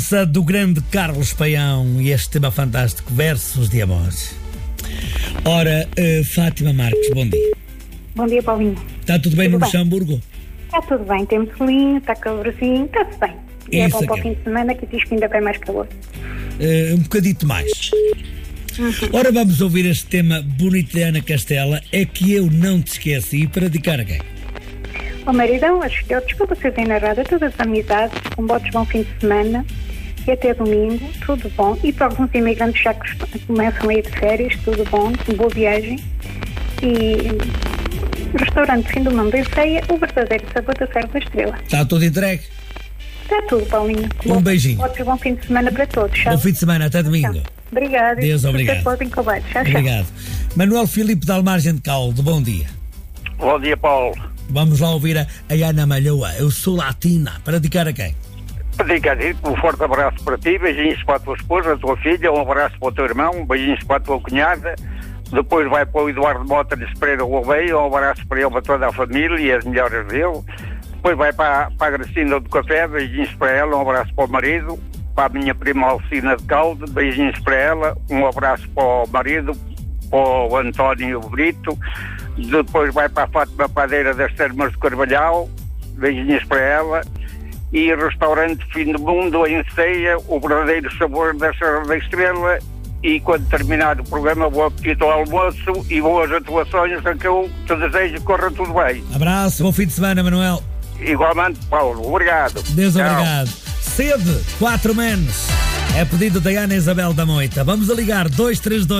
Do grande Carlos Paião e este tema fantástico, Versos de Amor. Ora, Fátima Marques, bom dia. Bom dia, Paulinho. Está tudo bem no Luxemburgo? Está tudo bem, temos solinho, está calorzinho, está tudo bem. E é bom para o fim de semana, que diz que ainda vem mais calor. Um bocadito mais. Ora, vamos ouvir este tema bonito de Ana Castela, É Que Eu Não Te Esqueci, para dedicar a quem? Ao maridão, aos filhotes, para vocês em narrada, todas as amizades, com votos bom fim de semana e até domingo, tudo bom. E para alguns imigrantes já que começam a ir de férias, tudo bom, boa viagem. E restaurante Fim do Mundo em Ceia, o verdadeiro sabor da Serra da Estrela. Está tudo entregue? Está tudo, Paulinho. Um beijinho. Votos bom fim de semana para todos. Tchau. Bom fim de semana, até domingo. Tchau. Obrigado. Deus, obrigado. Tchau. Obrigado. Manuel Filipe de Almargem de Caldo, bom dia. Bom dia, Paulo. Vamos lá ouvir a Ana Malhoa, Eu Sou Latina, para dedicar a quem? Para dedicar um forte abraço para ti, beijinhos para a tua esposa, a tua filha, um abraço para o teu irmão, beijinhos para a tua cunhada, depois vai para o Eduardo Mota de Pereira Gouveia, um abraço para ele, para toda a família e as melhoras dele, depois vai para a Gracinda do Café, beijinhos para ela, um abraço para o marido, para a minha prima Alcina de Calde, beijinhos para ela, um abraço para o marido, para o António Brito. Depois vai para a Fátima Padeira das Termas de Carvalhal, beijinhos para ela, e restaurante Fim do Mundo em Ceia, o verdadeiro sabor da Serra da Estrela. E quando terminar o programa, bom apetite ao almoço e boas atuações, a que eu te desejo que corra tudo bem. Abraço, bom fim de semana, Manuel. Igualmente, Paulo, obrigado. Deus, obrigado. Sede, 4 menos. É pedido da Ana Isabel da Moita. Vamos a ligar 232